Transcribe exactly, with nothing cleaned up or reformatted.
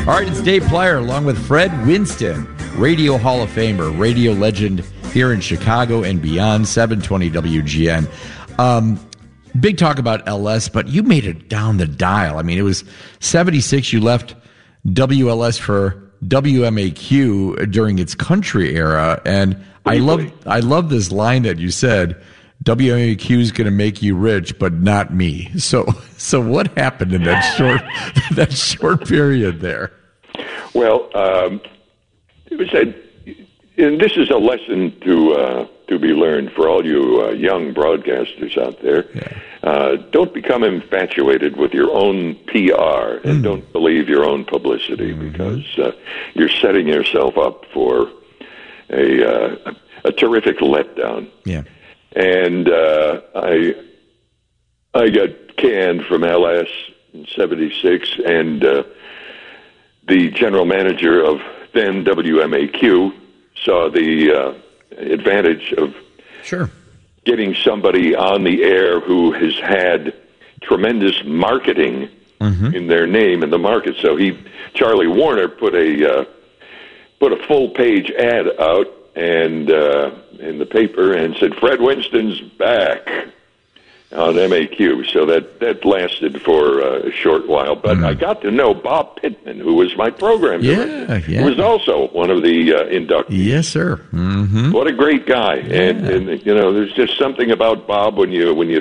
All right, it's Dave Plyer along with Fred Winston, Radio Hall of Famer, radio legend here in Chicago and beyond, seven twenty W G N. Um, big talk about L S, but you made it down the dial. I mean, it was seventy-six. You left W L S for W M A Q during its country era, and I love I love this line that you said, W M A Q is going to make you rich, but not me. So, so what happened in that short that short period there? Well, um, it was a, and this is a lesson to uh, to be learned for all you uh, young broadcasters out there. Yeah. Uh, don't become infatuated with your own P R and mm. don't believe your own publicity, mm-hmm. because uh, you're setting yourself up for a uh, a terrific letdown. Yeah. And uh, I I got canned from L S in seventy-six, and uh, the general manager of then W M A Q saw the uh, advantage of sure. getting somebody on the air who has had tremendous marketing mm-hmm. in their name in the market. So he, Charlie Warner, put a uh, put a full page ad out and uh, in the paper and said, Fred Winston's back on M A Q. So that, that lasted for uh, a short while. But mm. I got to know Bob Pittman, who was my program director, yeah, yeah. who was also one of the uh, inductees. Yes, sir. Mm-hmm. What a great guy. Yeah. And, and, you know, there's just something about Bob when you when you